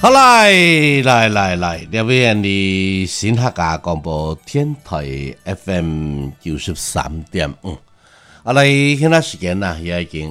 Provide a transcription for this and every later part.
好来，这边的新客家广播天台 FM 93.5。来，现在时间呢也已经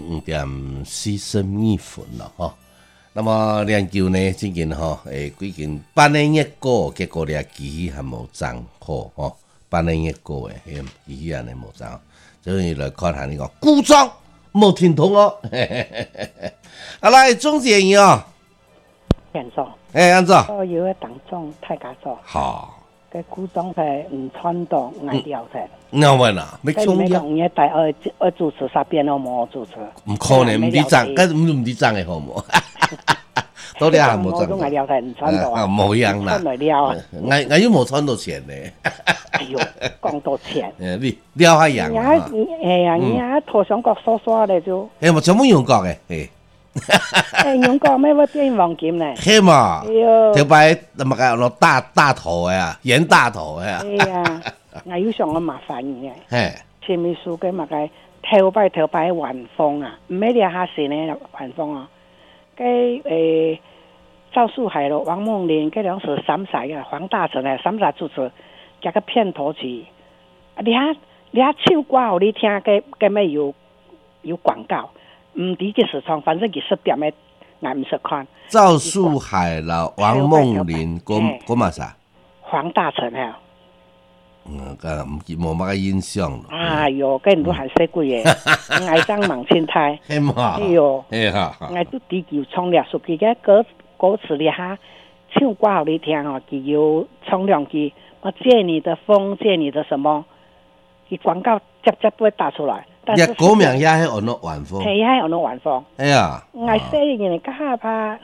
5:42了哈。那么练球呢，最近最近班的一个，结果咧机还无掌好吼，班的一个诶，机安尼无掌，所以来看下你讲鼓掌无听懂哦。来，总结员哦。 安怎？ 安怎？ 所有的当中太家做。 好。 cái cú giống phải穿到爱聊噻。 那完啦，没冲呀。 你带主持啥边都冇主持。 唔可能，唔知涨，咁唔知涨嘅好冇。多啲係冇賺。 我聊噻，唔穿到啊。 冇樣啦。 穿嚟撩啊。 我又冇穿到錢咧。 哎呦，講到錢。 你撩下樣啊。 係啊，你啊頭上角刷刷咧就。 誒，我全部用過嘅，誒。 用過咩？我變黃金咧。 係嘛？條擺咁咪攞大頭嘅啊，演大頭嘅啊。 係啊，我有上個麻煩嘅。 係。 前面數嘅咪個頭擺環風啊，唔係你下線咧環風啊。cái赵樹海咯，王夢麟，嗰兩是三仔啊，黃大成啊，三仔主持，加個片頭曲。你下唱歌互你聽，嘅咩有廣告，唔知幾時唱，反正20點嘅，我唔識看。 趙樹海啦，王夢麟，嗰嘛啥？ 黃大成啊。 咁冇乜印象咯。 哎呦，嗰人都係識鬼嘅，愛上盲青苔。 係嘛？ 哎呦， 我都地球唱兩首佢嘅歌詞你下唱歌互你聽哦，佢有唱兩句，我借你的風，借你的什麼，佢廣告接不會打出來。 但是歌名也係按到晚風。 係係按到晚風。 哎呀， 我細人家下怕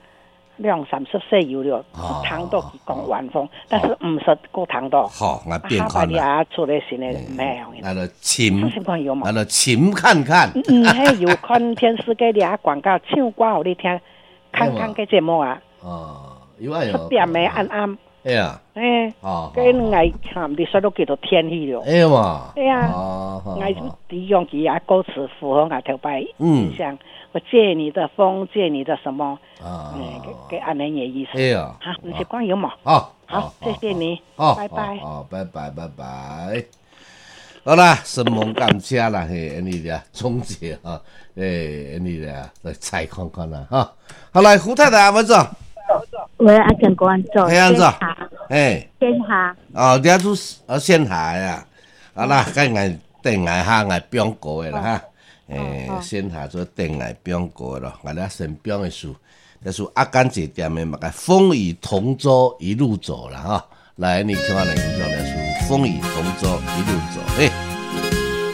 20-30歲有了，聽到佢講晚風，但是唔識個聽到。 好，我變看啦。 出嚟先咧咩樣？ 喺度尋看看。 係有看電視嘅啲廣告，唱歌互你聽，看嘅節目啊。 有啊有。 10點嘅暗。 哎呀。 跟我看你說到幾多天氣了。 哎嘛。 哎呀。我就利用佢啊歌詞符合我頭擺印象。我借你的風，借你的什麼？給安尼嘅意思。 哎呀。 好，唔是關有冇？ 好， 謝謝你。拜拜。 拜拜。好啦，神夢感謝啦，你哋總結啊，你哋來猜看看啦，哈。好來，胡太太阿乜做？ 喂，阿健官做。 係安怎？ 先下。 你阿做先下呀？好啦，跟我定下下我表哥嘅啦哈。先下做定下表哥咯，我哋先表嘅書，就是阿甘姐店嘅嘛個風雨同舟一路走啦哈。來，你聽下嚟，你講嘅書風雨同舟一路走，